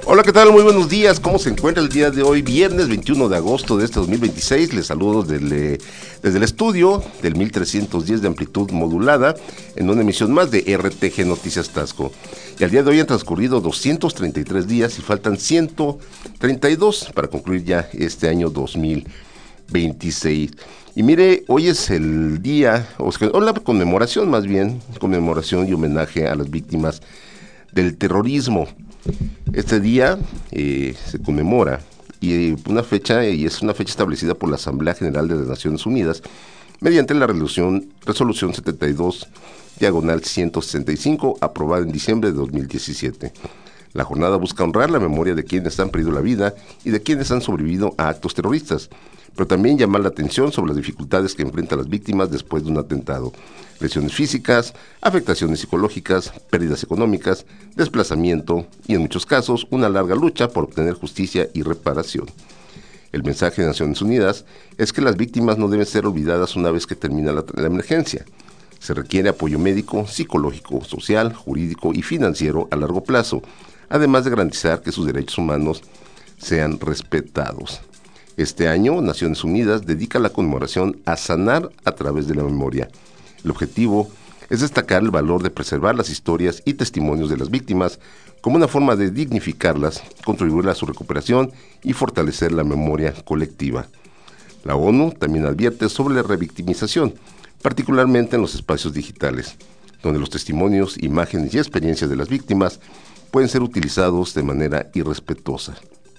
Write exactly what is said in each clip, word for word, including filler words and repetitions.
Hola, ¿qué tal? Muy buenos días. ¿Cómo se encuentra el día de hoy? Viernes veintiuno de agosto de este dos mil veintiséis. Les saludo desde, desde el estudio del mil trescientos diez de amplitud modulada en una emisión más de R T G Noticias Taxco. Y al día de hoy han transcurrido doscientos treinta y tres días y faltan ciento treinta y dos para concluir ya este año dos mil veintiséis. Y mire, hoy es el día, o, sea, o la conmemoración más bien, conmemoración y homenaje a las víctimas del terrorismo. Este día eh, se conmemora y una fecha y es una fecha establecida por la Asamblea General de las Naciones Unidas mediante la resolución, resolución setenta y dos diagonal ciento sesenta y cinco aprobada en diciembre de dos mil diecisiete. La jornada busca honrar la memoria de quienes han perdido la vida y de quienes han sobrevivido a actos terroristas, pero también llamar la atención sobre las dificultades que enfrentan las víctimas después de un atentado: lesiones físicas, afectaciones psicológicas, pérdidas económicas, desplazamiento y, en muchos casos, una larga lucha por obtener justicia y reparación. El mensaje de Naciones Unidas es que las víctimas no deben ser olvidadas una vez que termina la, la emergencia. Se requiere apoyo médico, psicológico, social, jurídico y financiero a largo plazo, además de garantizar que sus derechos humanos sean respetados. Este año, Naciones Unidas dedica la conmemoración a sanar a través de la memoria. El objetivo es destacar el valor de preservar las historias y testimonios de las víctimas como una forma de dignificarlas, contribuir a su recuperación y fortalecer la memoria colectiva. La ONU también advierte sobre la revictimización, particularmente en los espacios digitales, donde los testimonios, imágenes y experiencias de las víctimas pueden ser utilizados de manera irrespetuosa.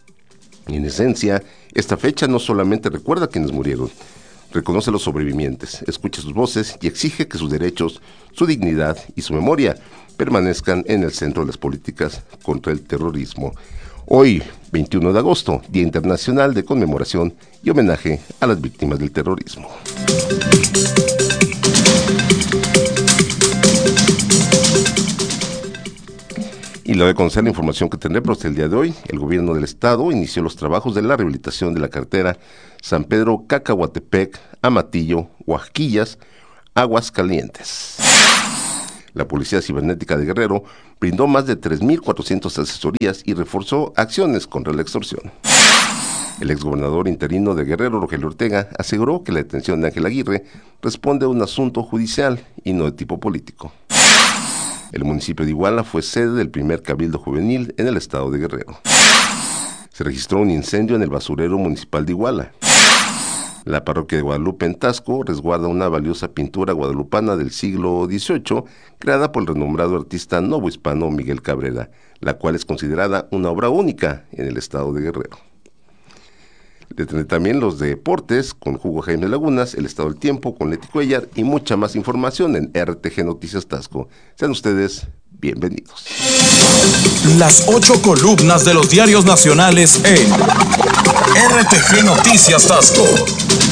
En esencia, esta fecha no solamente recuerda a quienes murieron, reconoce a los sobrevivientes, escucha sus voces y exige que sus derechos, su dignidad y su memoria permanezcan en el centro de las políticas contra el terrorismo. Hoy, veintiuno de agosto, Día Internacional de Conmemoración y Homenaje a las Víctimas del Terrorismo. Y le voy a conocer la información que tendremos el día de hoy. El gobierno del estado inició los trabajos de la rehabilitación de la carretera San Pedro Cacahuatepec, Amatillo, Huasquillas, Aguascalientes. La Policía Cibernética de Guerrero brindó más de tres mil cuatrocientas asesorías y reforzó acciones contra la extorsión. El exgobernador interino de Guerrero, Rogelio Ortega, aseguró que la detención de Ángel Aguirre responde a un asunto judicial y no de tipo político. El municipio de Iguala fue sede del primer cabildo juvenil en el estado de Guerrero. Se registró un incendio en el basurero municipal de Iguala. La parroquia de Guadalupe en Taxco resguarda una valiosa pintura guadalupana del siglo dieciocho, creada por el renombrado artista novohispano Miguel Cabrera, la cual es considerada una obra única en el estado de Guerrero. Detendré también los deportes con Hugo Jaime Lagunas, el estado del tiempo con Leti Cuellar y mucha más información en R T G Noticias Taxco. Sean ustedes bienvenidos. Las ocho columnas de los diarios nacionales en R T G Noticias Taxco.